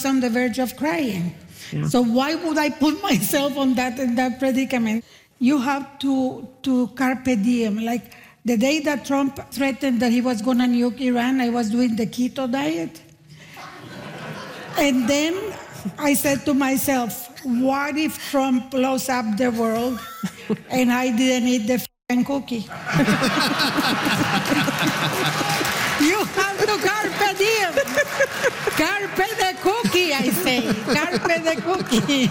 on the verge of crying. Yeah. So why would I put myself in that predicament? You have to carpe diem. Like the day that Trump threatened that he was going to nuke Iran, I was doing the keto diet. And then I said to myself, what if Trump blows up the world and I didn't eat the f***ing cookie? You have to carpe diem. Carpe the cookie, I say. Carpe the cookie.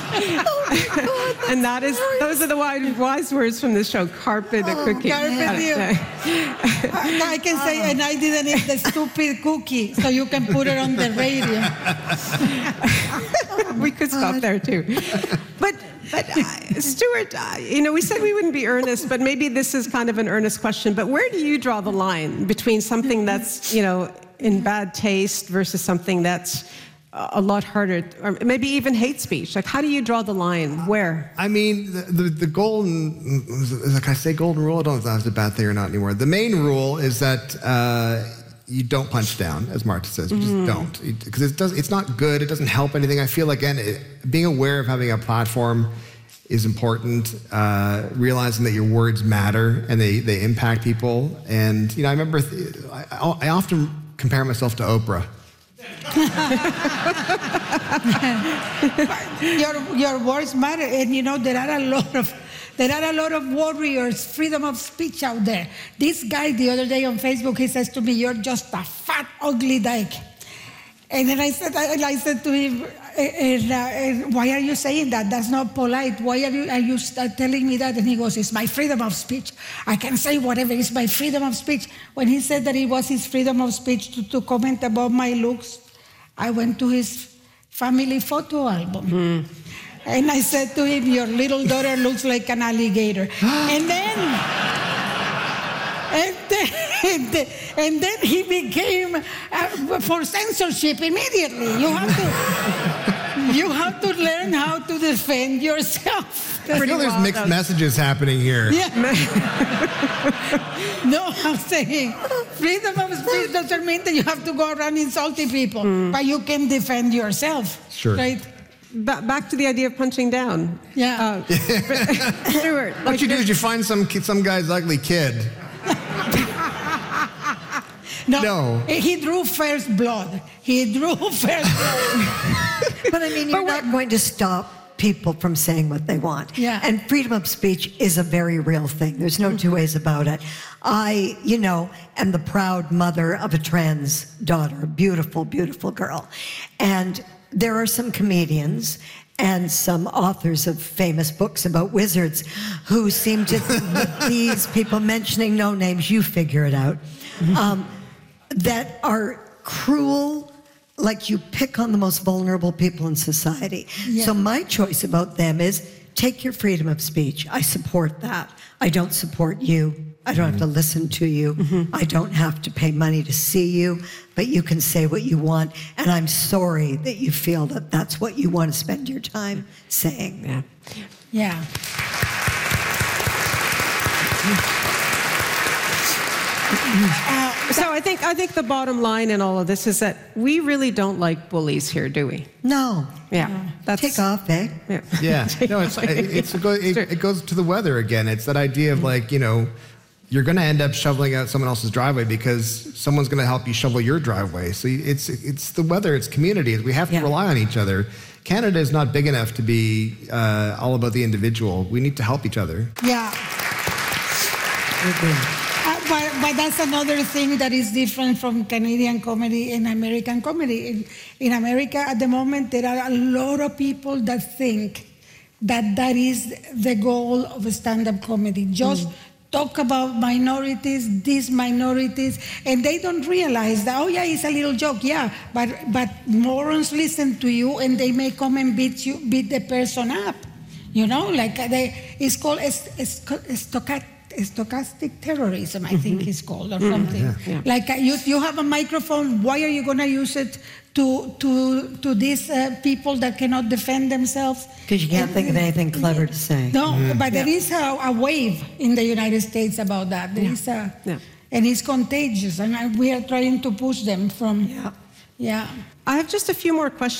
And those are the wise words from the show, carpe the cookie. Carpe diem. I can say, and I didn't eat the stupid cookie, so you can put it on the radio. We could stop there too. But Stuart, we said we wouldn't be earnest, but maybe this is kind of an earnest question. But where do you draw the line between something that's, in bad taste versus something that's a lot harder, or maybe even hate speech? Like, how do you draw the line? Where? I mean, the golden, like I say golden rule, I don't know if that's a bad thing or not anymore. The main rule is that you don't punch down, as Marta says. You just don't. Because it's not good. It doesn't help anything. I feel, again, being aware of having a platform is important. Realizing that your words matter and they impact people. And, I remember, I often compare myself to Oprah. Your words matter, and there are a lot of warriors, freedom of speech out there. This guy the other day on Facebook, he says to me, "You're just a fat, ugly dyke." And then I said to him, "Why are you saying that? That's not polite. Why are you telling me that?" And he goes, "It's my freedom of speech. I can say whatever. It's my freedom of speech." When he said that it was his freedom of speech to comment about my looks, I went to his family photo album. And I said to him, "Your little daughter looks like an alligator." And then he became for censorship immediately. You have to learn how to defend yourself. I feel there's mixed messages happening here. Yeah. No, I'm saying freedom of speech doesn't mean that you have to go around insulting people, but you can defend yourself. Sure. Right? Back to the idea of punching down. Yeah. Stuart, What you do is you find some guy's ugly kid. No. He drew first blood. But I mean, you're not going to stop people from saying what they want. Yeah. And freedom of speech is a very real thing. There's no two ways about it. I, am the proud mother of a trans daughter, a beautiful, beautiful girl. And there are some comedians and some authors of famous books about wizards who seem to think that these people, mentioning no names, you figure it out, that are cruel, like you pick on the most vulnerable people in society. Yeah. So my choice about them is take your freedom of speech. I support that. I don't support you. I don't have to listen to you. I don't have to pay money to see you, but you can say what you want. And I'm sorry that you feel that that's what you want to spend your time saying. Yeah. Yeah. So I think the bottom line in all of this is that we really don't like bullies here, do we? No. Yeah. That's, take off, eh? Yeah. Yeah. No, it goes to the weather again. It's that idea of you're going to end up shoveling out someone else's driveway because someone's going to help you shovel your driveway. So it's the weather, it's community. We have to rely on each other. Canada is not big enough to be all about the individual. We need to help each other. Yeah. But that's another thing that is different from Canadian comedy and American comedy. In America, at the moment, there are a lot of people that think that is the goal of stand-up comedy. Just talk about these minorities, and they don't realize that, it's a little joke, but morons listen to you, and they may come and beat the person up. It's called stochastic terrorism, I think it's called, or something. Yeah. Like you have a microphone, why are you going to use it to these people that cannot defend themselves? Because you can't think of anything clever to say. No, but there is a wave in the United States about that. There is and it's contagious, and we are trying to push them from. I have just a few more questions.